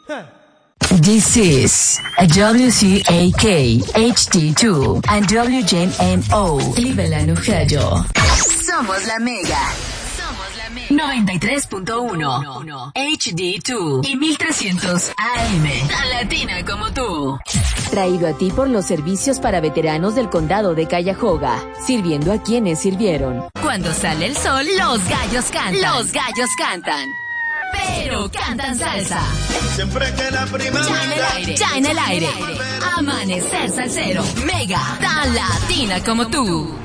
This is a WCAK HD2 and WJMO Cleveland, Ohio. Somos la Mega. 93.1 HD2 y 1300 AM. Tan latina como tú. Traído a ti por los servicios para veteranos del condado de Cuyahoga, sirviendo a quienes sirvieron. Cuando sale el sol, los gallos cantan. Los gallos cantan. Pero cantan salsa. Siempre que la primavera. Ya en el aire. Amanecer salsero. Mega. Tan latina como tú.